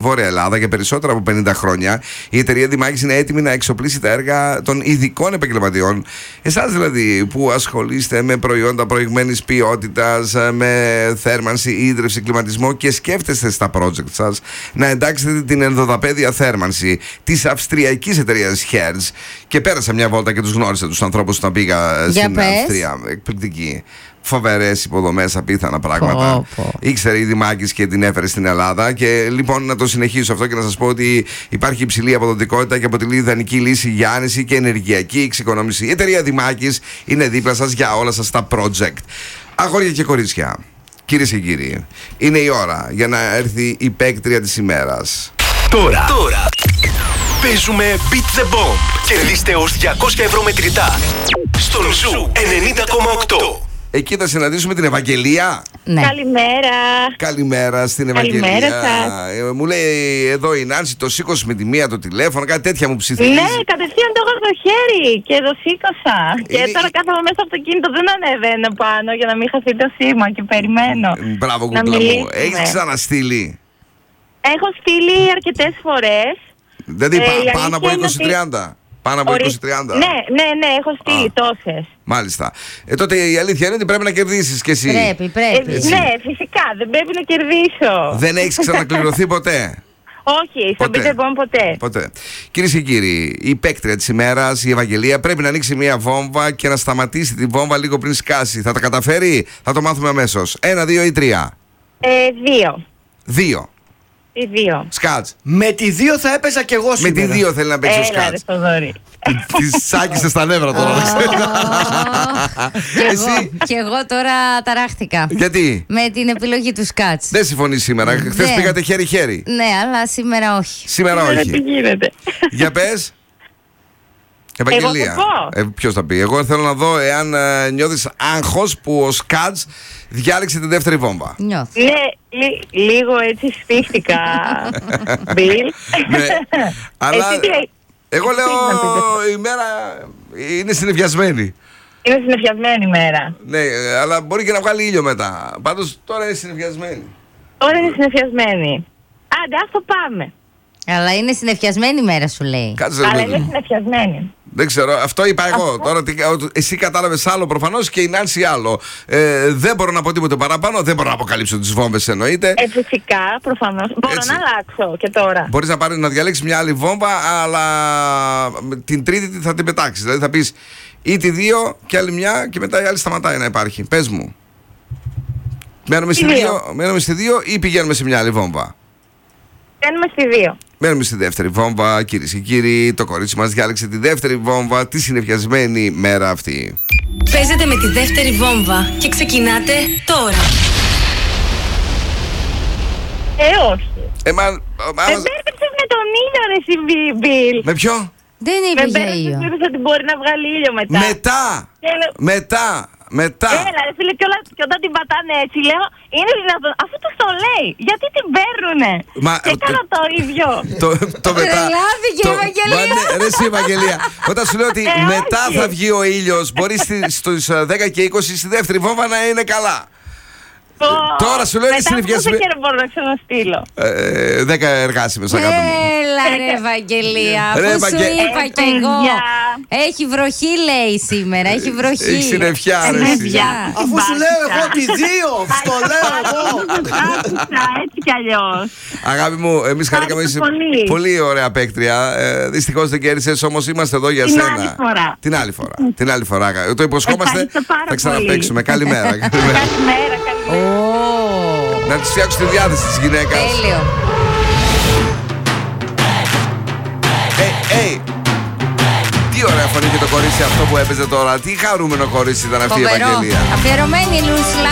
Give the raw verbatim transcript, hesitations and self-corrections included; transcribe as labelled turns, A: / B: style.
A: Βόρεια Ελλάδα για περισσότερα από πενήντα χρόνια. Η εταιρεία Δημάκης είναι έτοιμη να εξοπλίσει τα έργα των ειδικών επαγγελματιών. Εσάς δηλαδή που ασχολείστε με προϊόντα προηγμένης ποιότητας, με θέρμανση, ίδρυυση, κλιματισμό και σκέφτεστε στα project σας να εντάξετε την ενδοδαπέδια θέρμανση της αυστριακής εταιρείας Hertz. Και πέρασα μια βόλτα και τους γνώρισα τους ανθρώπους όταν πήγα
B: Για
A: στην
B: πες.
A: Αυστρία. Εκπληκτική. Φοβερές υποδομές, απίθανα πράγματα.
B: Πω, πω.
A: Ήξερε η Δημάκης και την έφερε στην Ελλάδα. Και λοιπόν να το συνεχίσω αυτό και να σας πω ότι υπάρχει υψηλή αποδοτικότητα και αποτελεί ιδανική λύση για άνεση και ενεργειακή εξοικονόμηση. Η εταιρεία Δημάκης είναι δίπλα σας για όλα σας τα project. Αγόρια και κορίτσια, κυρίες και κύριοι, είναι η ώρα για να έρθει η παίκτρια της ημέρας.
C: Τώρα, τώρα παίζουμε Beat the Bomb. Κερδίστε ως διακόσια ευρώ μετρητά στον Ζου ενενήντα κόμμα οκτώ.
A: Εκεί θα συναντήσουμε την Ευαγγελία.
B: Ναι.
D: Καλημέρα.
A: Καλημέρα στην Ευαγγελία.
D: Καλημέρα σας.
A: Ε, μου λέει εδώ η Νάνση, το σήκωσε με τη μία το τηλέφωνο, κάτι τέτοια μου ψιθυρίζει.
D: Ναι, κατευθείαν το έχω στο χέρι και το σήκωσα. Και
A: Είναι-
D: τώρα κάθομαι μέσα στο αυτοκίνητο, δεν ανεβαίνω πάνω για να μην χαθεί το σήμα και περιμένω.
A: Ε, Μπράβο,
D: να
A: κουκλά μου.
D: μιλήσουμε.
A: Έχεις ξαναστείλει.
D: Έχω στείλει αρκετές φορές.
A: Δηλαδή
D: Ε,
A: πα-
D: η
A: πάνω
D: αλήθεια
A: από
D: είναι
A: είκοσι
D: ότι-
A: τριάντα. Πάνω από
D: Ορι-
A: είκοσι τριάντα.
D: Ναι, ναι, ναι, έχω στείλει
A: Α.
D: τόσες.
A: Μάλιστα. Ε, τότε η αλήθεια είναι ότι πρέπει να κερδίσεις κι εσύ.
B: Πρέπει,
D: Ε,
B: πρέπει.
A: Έτσι.
D: ναι, φυσικά, δεν πρέπει να κερδίσω.
A: Δεν έχεις ξανακληρωθεί ποτέ.
D: Όχι, στον
A: Ποτέ.
D: Beat the Bomb ποτέ.
A: Ποτέ. Κυρίες και κύριοι, η παίκτρια της ημέρας, η Ευαγγελία, πρέπει να ανοίξει μια βόμβα και να σταματήσει τη βόμβα λίγο πριν σκάσει. Θα τα καταφέρει, θα το μάθουμε αμέσως. Ένα, δύο ή τρία.
D: Ε, δύο.
A: Δύο.
D: Τι δύο.
A: Σκάτς.
E: Με τη δύο θα έπαιζα κι εγώ
A: Με
E: σήμερα.
A: τη δύο θέλει να παίξει ο
D: Έλα ρε
A: Σκάτς.
D: Θοδωρή.
A: Τη σάκισε στα νεύρα τώρα. να ξέρεις.
B: Κι εγώ,
A: Εσύ.
B: κι εγώ τώρα ταράχτηκα.
A: Γιατί
B: Με την επιλογή του Σκάτς.
A: δεν συμφωνεί σήμερα. Χθες
B: Ναι.
A: πήγατε χέρι-χέρι.
B: Ναι, αλλά σήμερα όχι.
A: Σήμερα
D: Σήμερα
A: όχι.
D: τι γίνεται.
A: Για πες. Ευαγγελία.
D: Εγώ θα πω.
A: Ε, ποιος θα πει. Εγώ θέλω να δω εάν ε, νιώθεις άγχος που ο Σκάτς διάλεξε τη δεύτερη βόμβα.
B: Νιώθω.
D: Ναι, λι- λίγο έτσι σφίχτηκα, Μπιλ.
A: Ναι, αλλά
D: Εσύ τι-
A: εγώ
D: τι
A: λέω
D: έχεις να πεις?
A: η μέρα είναι συννεφιασμένη.
D: Είναι συννεφιασμένη ημέρα.
A: Ναι, ε, αλλά μπορεί και να βγάλει ήλιο μετά. Πάντως τώρα είναι συννεφιασμένη.
D: Τώρα είναι συννεφιασμένη. Άντε, ας το πάμε.
B: Αλλά είναι συννεφιασμένη η μέρα σου λέει.
A: Κάτσε
D: Αλλά
A: λίγο.
D: είναι συννεφιασμένη.
A: Δεν ξέρω, αυτό είπα εγώ. Τώρα τι- ο- εσύ κατάλαβες άλλο προφανώς και η Νάνση άλλο. Ε, δεν μπορώ να πω τίποτε παραπάνω, δεν μπορώ να αποκαλύψω τις βόμβες εννοείται.
D: Ε, φυσικά, προφανώς. Μπορώ
A: Έτσι.
D: να αλλάξω και τώρα.
A: Μπορείς να, πάρεις, να διαλέξεις μια άλλη βόμβα, αλλά την τρίτη θα την πετάξεις. Δηλαδή θα πεις ή τη δύο και άλλη μια και μετά η άλλη σταματάει να υπάρχει. Πες μου. Μένουμε στη
D: Τη δύο.
A: δύο, μένουμε στη δύο ή πηγαίνουμε σε μια άλλη βόμβα.
D: Κάνουμε στη δύο.
A: Μένουμε στη δεύτερη βόμβα, κυρίες και κύριοι. Το κορίτσι μας διάλεξε τη δεύτερη βόμβα τη συννεφιασμένη μέρα αυτή.
F: Παίζετε με τη δεύτερη βόμβα και ξεκινάτε τώρα.
D: Ε, όχι.
A: Ε, μα, μα-
D: Με μπέρδεψες με τον ήλιο, ρε εσύ, Μπι- Μπιλ.
A: με ποιο?
B: Δεν
D: Με
B: είπε για
D: μπέρδεψες,
B: ήλιο.
D: είπες ότι μπορεί να βγάλει ήλιο μετά.
A: Μετά!
D: Και λέω,
A: Μετά! Μετά!
D: Έλα, ρε φίλε, και, όλα, και όταν την πατάνε έτσι, λέω, είναι δυνατόν, αφού τους το λέει, γιατί την παίρνουνε.
A: Μα,
D: Και
A: ε,
D: έκανα το ίδιο.
A: το, το μετά.
B: Τρελάθηκε η
A: το-
B: Ευαγγελία.
A: Μα ναι, ρε εσύ, Ευαγγελία. Όταν σου λέω ότι
D: Ε,
A: μετά
D: όχι.
A: θα βγει ο ήλιος, μπορεί στη- στους ε, δέκα και είκοσι στη δεύτερη βόμβα να είναι καλά. τώρα σου λέω είναι
D: Μετά
A: συννεφιασμένη.
D: πόσο καιρό μπορώ να ξαναστείλω.
A: Ε, δέκα εργάσιμες αγάπη μου.
B: Έλα ρε Ευαγγελία,
A: Ρε,
B: αφού σου
A: Ευαγγε-
B: είπα
D: Ε,
B: κι εγώ.
D: παιδιά.
B: Έχει βροχή λέει σήμερα, έχει βροχή.
A: Έχει συννεφιά, ρε, εσύ.
D: Συννεφιά.
E: Αφού σου λέω εγώ τη δύο, στο λέω εγώ.
D: Άκουσα, έτσι κι αλλιώς.
A: Αγάπη μου, εμείς χαρήκαμε.
D: Ευχαριστώ
A: Είσαι
D: πολύ.
A: πολύ ωραία παίκτρια. Ε, Δυστυχώς δεν κέρδισες, όμως είμαστε εδώ για
D: Την
A: σένα.
D: άλλη φορά.
A: Την άλλη φορά. Την άλλη φορά. Το υποσχόμαστε.
D: Ευχαριστώ πάρα
A: Θα ξαναπαίξουμε.
D: πολύ.
A: Καλημέρα. καλημέρα.
D: Καλημέρα, καλημέρα.
B: Ω,
A: Να τους φτιάξω τη διάθεση της γυναίκας.
B: τέλειο.
A: Ε, ε, τι ωραία φωνή και το κορίτσι αυτό που έπαιζε τώρα. Τι χαρούμενο κορίτσι ήταν αυτή η
B: Φοβερό.
A: Ευαγγελία.
B: Αφιερωμένη η Λούσλα.